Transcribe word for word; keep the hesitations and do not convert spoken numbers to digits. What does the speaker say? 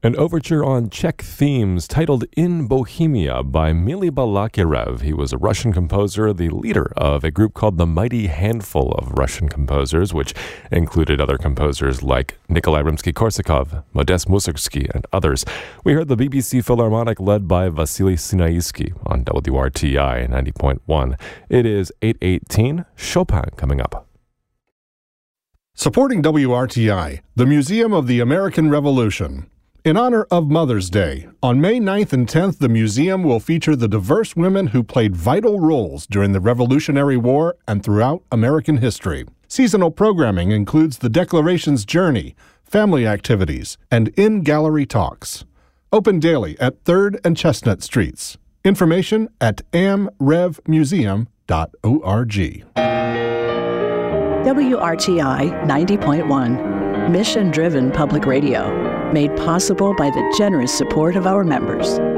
An overture on Czech themes titled In Bohemia by Mili Balakirev. He was a Russian composer, the leader of a group called the Mighty Handful of Russian Composers, which included other composers like Nikolai Rimsky-Korsakov, Modest Mussorgsky, and others. We heard the B B C Philharmonic led by Vasily Sinaisky on W R T I ninety point one. It is eight eighteen, Chopin coming up. Supporting W R T I, the Museum of the American Revolution. In honor of Mother's Day, on May ninth and tenth, the museum will feature the diverse women who played vital roles during the Revolutionary War and throughout American history. Seasonal programming includes the Declaration's Journey, family activities, and in-gallery talks. Open daily at third and Chestnut Streets. Information at a m rev museum dot org. W R T I ninety point one, mission-driven public radio, made possible by the generous support of our members.